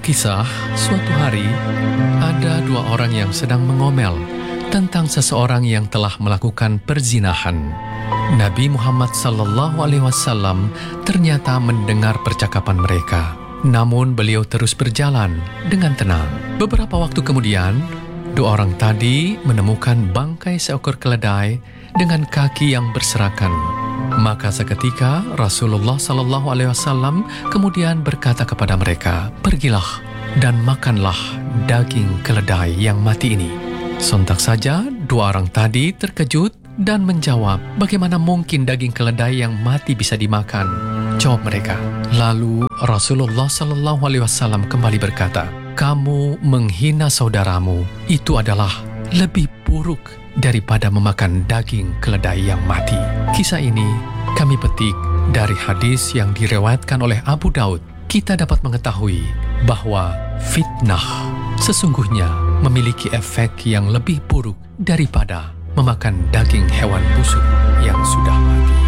Kisah suatu hari ada dua orang yang sedang mengomel tentang seseorang yang telah melakukan perzinahan. Nabi Muhammad SAW ternyata mendengar percakapan mereka. Namun beliau terus berjalan dengan tenang. Beberapa waktu kemudian, dua orang tadi menemukan bangkai seekor keledai dengan kaki yang berserakan. Maka seketika Rasulullah SAW kemudian berkata kepada mereka, "Pergilah dan makanlah daging keledai yang mati ini." Sontak saja dua orang tadi terkejut dan menjawab, "Bagaimana mungkin daging keledai yang mati bisa dimakan?" Jawab mereka. Lalu Rasulullah SAW kembali berkata, "Kamu menghina saudaramu, itu adalah lebih buruk daripada memakan daging keledai yang mati." Kisah ini kami petik dari hadis yang diriwayatkan oleh Abu Daud. Kita dapat mengetahui bahwa fitnah sesungguhnya memiliki efek yang lebih buruk daripada memakan daging hewan busuk yang sudah mati.